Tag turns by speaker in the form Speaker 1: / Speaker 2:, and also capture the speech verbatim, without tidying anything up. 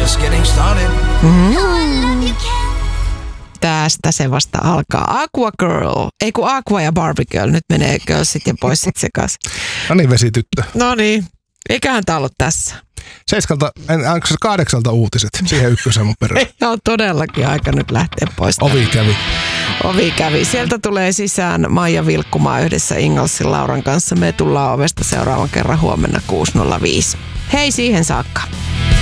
Speaker 1: just getting started.
Speaker 2: Mm. Tästä se vasta alkaa. Aqua Girl. Ei kun Aqua ja Barbie Girl. Nyt menee girlsit ja poissit sekas.
Speaker 3: No niin, vesityttö.
Speaker 2: No niin. Eiköhän tää ollut tässä.
Speaker 3: Seiskalta, onko se kahdeksalta uutiset? Siihen ykkösen mun perään.
Speaker 2: Joo, todellakin aika nyt lähteä pois.
Speaker 3: Ovi kävi.
Speaker 2: Ovi kävi. Sieltä tulee sisään Maija Vilkkumaa yhdessä Ingalsin Lauran kanssa. Me tullaan ovesta seuraavan kerran huomenna kuusi nolla viisi. Hei siihen saakka.